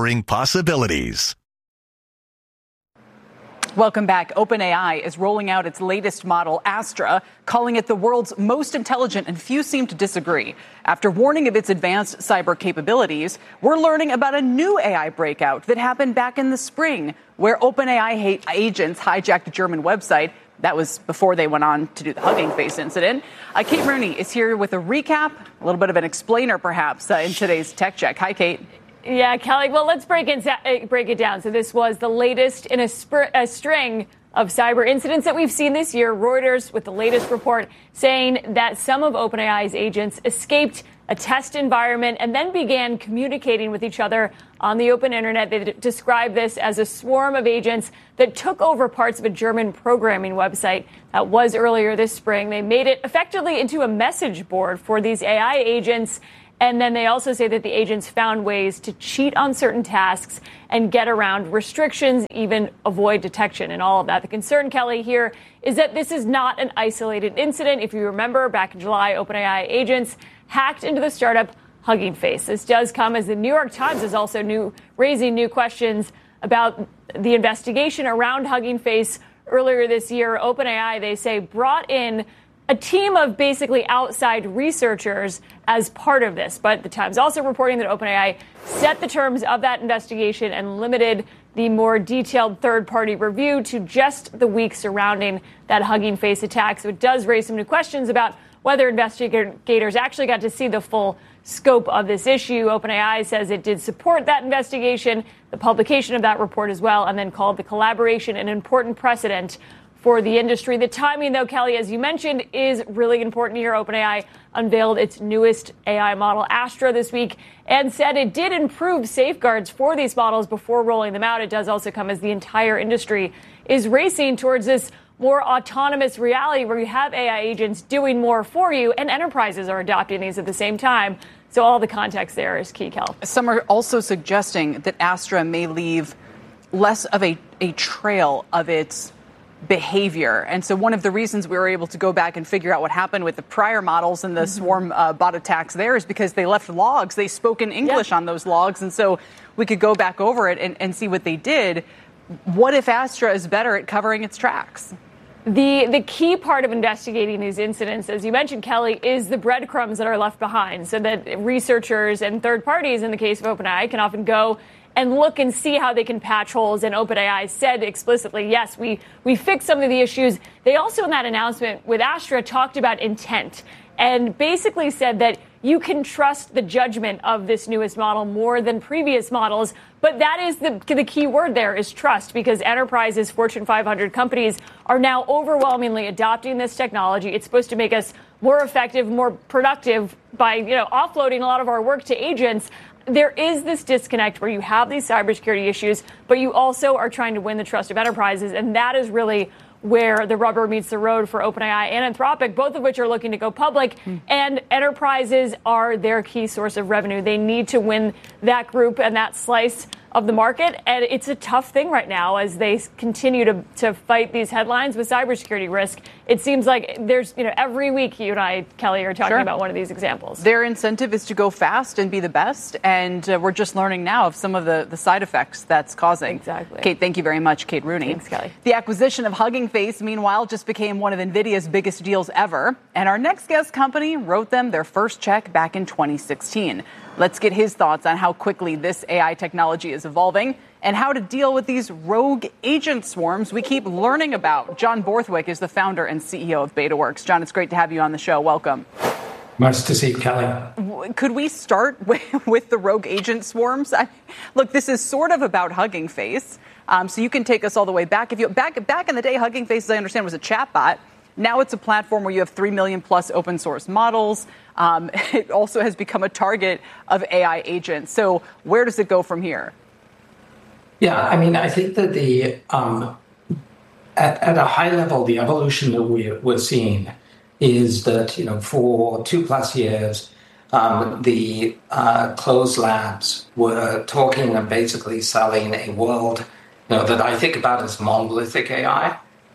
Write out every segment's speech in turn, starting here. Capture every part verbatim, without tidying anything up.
Powering possibilities. Welcome back. OpenAI is rolling out its latest model, Astra, calling it the world's most intelligent, and few seem to disagree. After warning of its advanced cyber capabilities, we're learning about a new A I breakout that happened back in the spring, where OpenAI agents hijacked a German website. That was before they went on to do the Hugging Face incident. Uh, Kate Rooney is here with a recap, a little bit of an explainer, perhaps, uh, in today's Tech Check. Hi, Kate. Yeah, Kelly. Well, let's break it, break it down. So this was the latest in a, spr- a string of cyber incidents that we've seen this year. Reuters with the latest report saying that some of OpenAI's agents escaped a test environment and then began communicating with each other on the open internet. They d- describe this as a swarm of agents that took over parts of a German programming website that was earlier this spring. They made it effectively into a message board for these A I agents. And then they also say that the agents found ways to cheat on certain tasks and get around restrictions, even avoid detection and all of that. The concern, Kelly, here is that this is not an isolated incident. If you remember, back in July, OpenAI agents hacked into the startup Hugging Face. This does come as the New York Times is also new, raising new questions about the investigation around Hugging Face. Earlier this year, OpenAI, they say, brought in a team of basically outside researchers as part of this. But the Times also reporting that OpenAI set the terms of that investigation and limited the more detailed third-party review to just the week surrounding that Hugging Face attack. So it does raise some new questions about whether investigators actually got to see the full scope of this issue. OpenAI says it did support that investigation, the publication of that report as well, and then called the collaboration an important precedent for the industry. The timing, though, Kelly, as you mentioned, is really important here. OpenAI unveiled its newest A I model, Astra, this week, and said it did improve safeguards for these models before rolling them out. It does also come as the entire industry is racing towards this more autonomous reality where you have A I agents doing more for you, and enterprises are adopting these at the same time. So all the context there is key, Kel. Some are also suggesting that Astra may leave less of a, a trail of its behavior. And so one of the reasons we were able to go back and figure out what happened with the prior models and the mm-hmm. swarm uh, bot attacks there is because they left logs. They spoke in English yeah. on those logs. And so we could go back over it and, and see what they did. What if Astra is better at covering its tracks? The the key part of investigating these incidents, as you mentioned, Kelly, is the breadcrumbs that are left behind so that researchers and third parties, in the case of OpenAI, can often go and look and see how they can patch holes. And OpenAI said explicitly, yes, we, we fixed some of the issues. They also, in that announcement with Astra, talked about intent and basically said that you can trust the judgment of this newest model more than previous models. But that is the, the key word there is trust, because enterprises, Fortune five hundred companies, are now overwhelmingly adopting this technology. It's supposed to make us more effective, more productive by, you know, offloading a lot of our work to agents. There is this disconnect where you have these cybersecurity issues, but you also are trying to win the trust of enterprises. And that is really where the rubber meets the road for OpenAI and Anthropic, both of which are looking to go public. Mm. And enterprises are their key source of revenue. They need to win that group and that slice of the market. And it's a tough thing right now as they continue to, to fight these headlines with cybersecurity risk. It seems like there's, you know, every week you and I, Kelly, are talking sure. about one of these examples. Their incentive is to go fast and be the best. And uh, we're just learning now of some of the, the side effects that's causing. Exactly. Kate, thank you very much. Kate Rooney. Thanks, Kelly. The acquisition of Hugging Face, meanwhile, just became one of NVIDIA's biggest deals ever. And our next guest company wrote them their first check back in twenty sixteen. Let's get his thoughts on how quickly this A I technology is evolving and how to deal with these rogue agent swarms we keep learning about. John Borthwick is the founder and C E O of BetaWorks. John, it's great to have you on the show. Welcome. Nice to see you, Kelly. Could we start with, with the rogue agent swarms? I, look, this is sort of about Hugging Face, um, so you can take us all the way back. If you back back in the day, Hugging Face, as I understand, was a chatbot. Now it's a platform where you have three million plus open source models. Um, it also has become a target of A I agents. So where does it go from here? Yeah, I mean, I think that the um, at, at a high level, the evolution that we're, we're seeing is that, you know, for two plus years, um, the uh, closed labs were talking and basically selling a world, you know, that I think about as monolithic A I.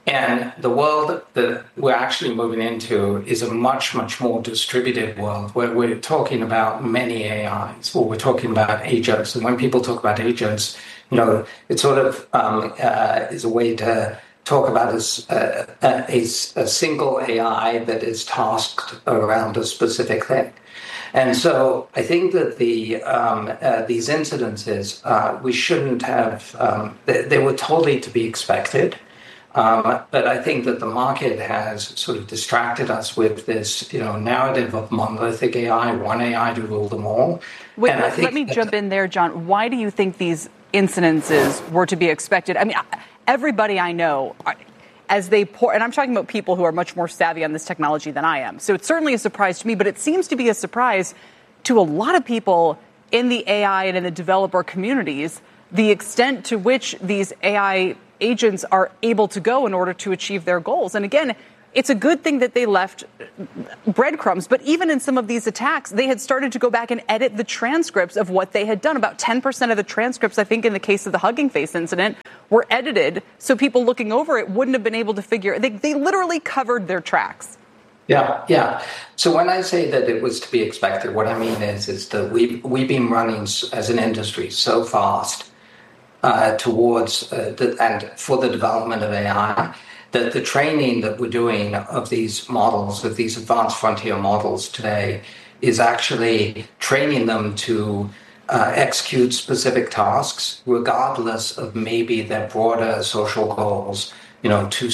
And the world that we're actually moving into is a much, much more distributed world where we're talking about many A Is, or we're talking about agents. And when people talk about agents, you know, it sort of um, uh, is a way to talk about as uh, a, a, a single A I that is tasked around a specific thing. And so I think that the um, uh, these incidences, uh, we shouldn't have, um, they, they were totally to be expected. Um, but I think that the market has sort of distracted us with this, you know, narrative of monolithic A I, one A I to rule them all. Wait, and I think let me jump in there, John. Why do you think these incidences were to be expected? I mean, everybody I know, as they pour, and I'm talking about people who are much more savvy on this technology than I am. So it's certainly a surprise to me, but it seems to be a surprise to a lot of people in the A I and in the developer communities, the extent to which these A I agents are able to go in order to achieve their goals. And again, it's a good thing that they left breadcrumbs, but even in some of these attacks, they had started to go back and edit the transcripts of what they had done. About ten percent of the transcripts, I think in the case of the Hugging Face incident, were edited so people looking over it wouldn't have been able to figure, they, they literally covered their tracks. Yeah, yeah. So when I say that it was to be expected, what I mean is, is that we've, we've been running as an industry so fast Uh, towards uh, the, and for the development of A I, that the training that we're doing of these models, of these advanced frontier models today, is actually training them to uh, execute specific tasks, regardless of maybe their broader social goals, you know, to